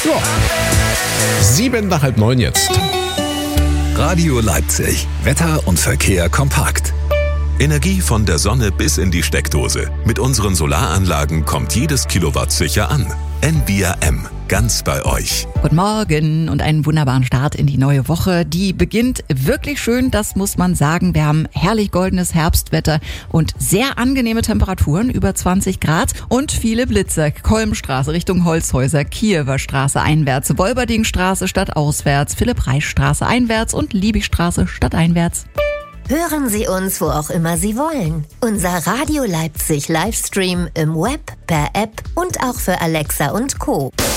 Ja. 7 nach halb 9 jetzt. Radio Leipzig. Wetter und Verkehr kompakt. Energie von der Sonne bis in die Steckdose. Mit unseren Solaranlagen kommt jedes Kilowatt sicher an. NBRM. Ganz bei euch. Guten Morgen und einen wunderbaren Start in die neue Woche. Die beginnt wirklich schön, das muss man sagen. Wir haben herrlich goldenes Herbstwetter und sehr angenehme Temperaturen, über 20 Grad und viele Blitze. Kolmstraße Richtung Holzhäuser, Kiewer Straße einwärts, Wolberdingstraße stadtauswärts, Philipp-Reich-Straße einwärts und Liebigstraße stadteinwärts. Hören Sie uns, wo auch immer Sie wollen. Unser Radio Leipzig Livestream im Web, per App und auch für Alexa und Co.